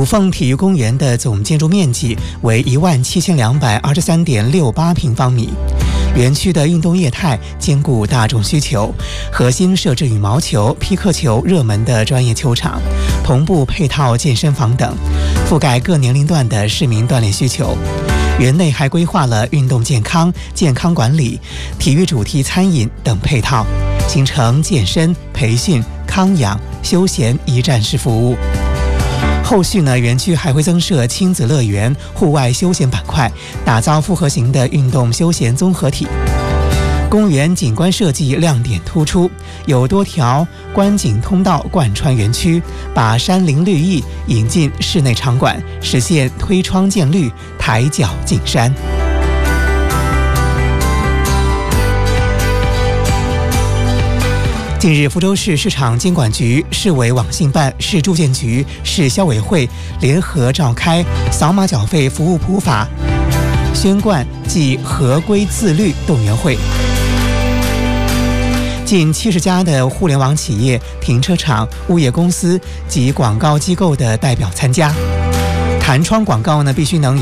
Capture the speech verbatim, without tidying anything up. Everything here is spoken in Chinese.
五凤体育公园的总建筑面积为一万七千两百二十三点六八平方米。园区的运动业态兼顾大众需求，核心设置羽毛球、匹克球热门的专业球场，同步配套健身房等，覆盖各年龄段的市民锻炼需求。园内还规划了运动健康、健康管理、体育主题餐饮等配套，形成健身、培训、康养、休闲一站式服务。后续呢，园区还会增设亲子乐园、户外休闲板块，打造复合型的运动休闲综合体。公园景观设计亮点突出，有多条观景通道贯穿园区，把山林绿意引进室内场馆，实现推窗见绿、抬脚进山。近日，福州市市场监管局、市委网信办、市住建局、市消委会联合召开扫码缴费服务普法宣贯暨合规自律动员会。近七十家的互联网企业、停车场、物业公司及广告机构的代表参加。弹窗广告呢，必须能